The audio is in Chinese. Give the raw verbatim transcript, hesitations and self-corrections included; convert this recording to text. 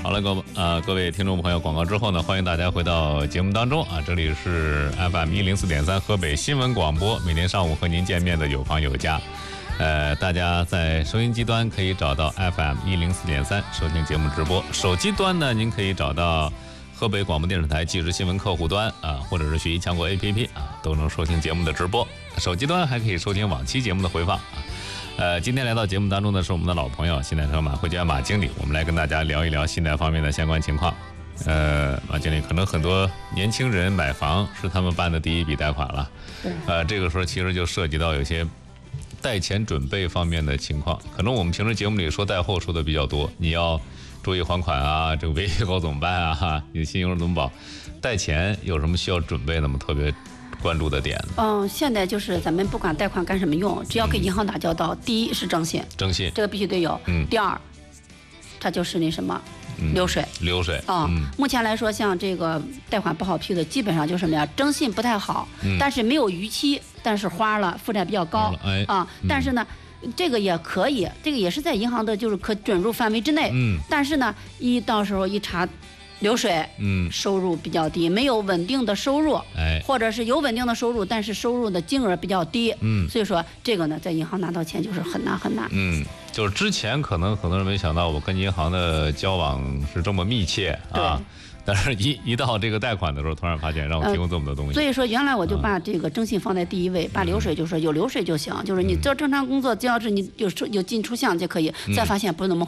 好了，各呃各位听众朋友，广告之后呢，欢迎大家回到节目当中啊！这里是 F M 一零四点三河北新闻广播，每天上午和您见面的有朋有家。呃，大家在收音机端可以找到 F M 一零四点三收听节目直播，手机端呢，您可以找到河北广播电视台即时新闻客户端啊，或者是学习强国 A P P 啊，都能收听节目的直播。手机端还可以收听往期节目的回放啊。呃，今天来到节目当中的是我们的老朋友新代车马汇佳马经理，我们来跟大家聊一聊新代方面的相关情况。呃，马经理，可能很多年轻人买房是他们办的第一笔贷款了，呃，这个时候其实就涉及到有些贷前准备方面的情况，可能我们平时节目里说贷后说的比较多，你要注意还款啊，这个违约高怎么办啊？你的信用怎么保？贷前有什么需要准备的吗？特别关注的点？ 嗯，现在就是咱们不管贷款干什么用，只要跟银行打交道，嗯、第一是征信， 征信这个必须得有。嗯。第二，它就是那什么，嗯、流水。 流水啊、嗯，目前来说，像这个贷款不好批的，基本上就是什么呀？征信不太好，嗯、但是没有逾期，但是花了，负债比较高。 哎、 啊，嗯、但是呢。这个也可以，这个也是在银行的，就是可准入范围之内。嗯，但是呢，一到时候一查，流水，嗯，收入比较低，没有稳定的收入，哎，或者是有稳定的收入，但是收入的金额比较低，嗯，所以说这个呢，在银行拿到钱就是很难很难。 嗯，就是之前可能很多人没想到，我跟银行的交往是这么密切啊。但是一一到这个贷款的时候，突然发现让我提供这么多东西、呃， 所以说原来我就把这个征信放在第一位，嗯、把流水就说有流水就行，就是你做正常工作，只要是你有有进出项就可以。嗯、再发现不是那么